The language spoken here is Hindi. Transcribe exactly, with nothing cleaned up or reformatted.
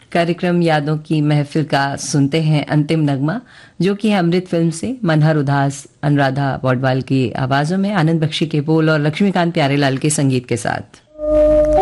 कार्यक्रम यादों की महफिल का सुनते हैं अंतिम नगमा, जो कि है अमृत फिल्म से। मनहर उदास, अनुराधा पौडवाल की आवाजों में, आनंद बख्शी के बोल और लक्ष्मीकांत प्यारेलाल के संगीत के साथ।